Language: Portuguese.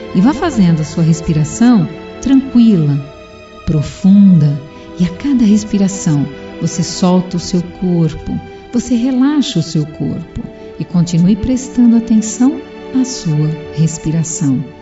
e vá fazendo a sua respiração tranquila, profunda, e a cada respiração você solta o seu corpo, você relaxa o seu corpo e continue prestando atenção à sua respiração.